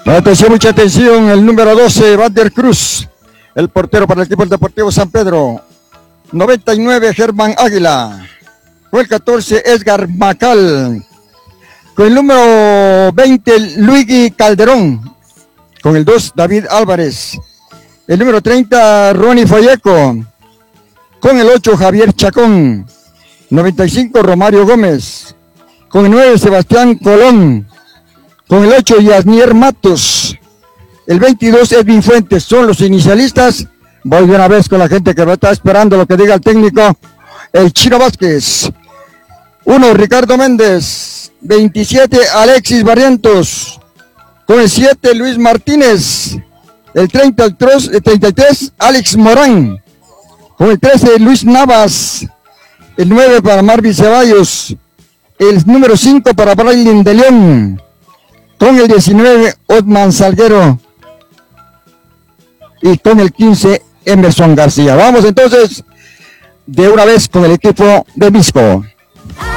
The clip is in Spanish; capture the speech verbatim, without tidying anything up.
Atención, mucha atención, el número doce, Vander Cruz, el portero para el equipo del Deportivo San Pedro. noventa y nueve, Germán Águila. Con el catorce, Edgar Macal. Con el número veinte, Luigi Calderón. Con el dos, David Álvarez. El número treinta, Ronnie Folleco. Con el ocho, Javier Chacón. noventa y cinco, Romario Gómez. Con el nueve, Sebastián Colón. Con el ocho, Yasnier Matos. El veintidós, Edwin Fuentes. Son los inicialistas. Voy de una vez con la gente que va a estar esperando lo que diga el técnico, el Chino Vázquez. uno, Ricardo Méndez. veintisiete, Alexis Barrientos. Con el siete, Luis Martínez. El treinta, el treinta y tres, Alex Morán. Con el trece, Luis Navas. El nueve para Marvin Ceballos. El número cinco para Braylin de León. Con el diecinueve, Otman Salguero. Y con el quince, Emerson García. Vamos entonces de una vez con el equipo de Visco.